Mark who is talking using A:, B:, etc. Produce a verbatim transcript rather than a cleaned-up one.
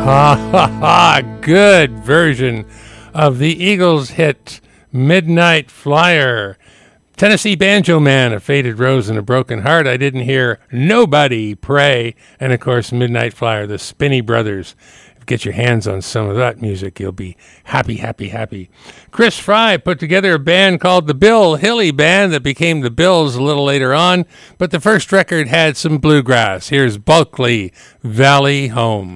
A: Ha ha ha! Good version of the Eagles hit Midnight Flyer. Tennessee Banjo Man, A Faded Rose and a Broken Heart. I didn't hear Nobody Pray. And of course, Midnight Flyer, the Spinney Brothers. Get your hands on some of that music. You'll be happy, happy, happy. Chris Fry put together a band called the Bill Hilly Band that became the Bills a little later on. But the first record had some bluegrass. Here's Bulkley Valley Home.